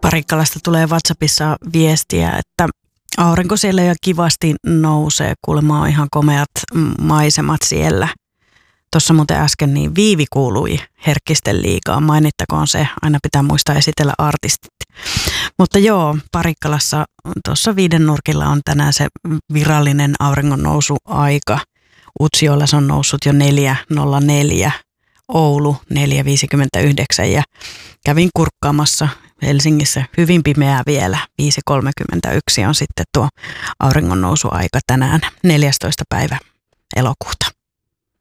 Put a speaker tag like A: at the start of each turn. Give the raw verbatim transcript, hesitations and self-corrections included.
A: Parikkalasta tulee WhatsAppissa viestiä, että aurinko siellä jo kivasti nousee. Kuulemma on ihan komeat maisemat siellä. Tuossa muuten äsken niin Viivi kuului Herkkisten liigaan. Mainittakoon se, aina pitää muistaa esitellä artistit. Mutta joo, Parikkalassa tuossa viiden nurkilla on tänään se virallinen auringon nousuaika. Utsjoella se on noussut jo neljä nolla neljä, Oulu neljä viisikymmentäyhdeksän ja kävin kurkkaamassa Helsingissä hyvin pimeää vielä. viisi kolmekymmentäyksi on sitten tuo auringon nousuaika tänään neljästoista päivä elokuuta.